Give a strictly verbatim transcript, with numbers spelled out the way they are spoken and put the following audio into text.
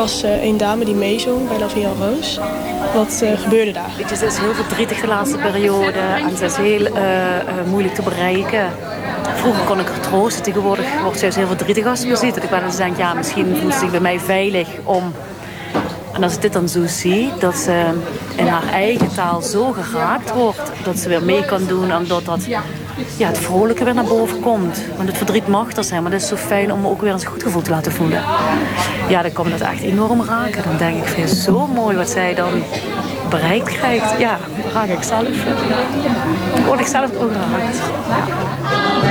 was uh, een dame die meezong bij La Vie en Rose. Wat uh, gebeurde daar? Weet je, ze is heel verdrietig de laatste periode en ze is heel uh, uh, moeilijk te bereiken. Vroeger kon ik haar troosten, tegenwoordig wordt ze juist heel verdrietig als ze me ziet. Dat ik wel eens denk, ja, misschien voelt ze zich bij mij veilig om... En als ik dit dan zo zie, dat ze in haar eigen taal zo geraakt wordt, dat ze weer mee kan doen en dat dat, ja, het vrolijke weer naar boven komt. Want het verdriet mag er zijn, maar het is zo fijn om me ook weer eens een goed gevoel te laten voelen. Ja, dan kan me dat echt enorm raken. Dan denk ik, vind je zo mooi wat zij dan bereikt krijgt. Ja, dan raak ik zelf. Dan word ik zelf ook geraakt. Ja.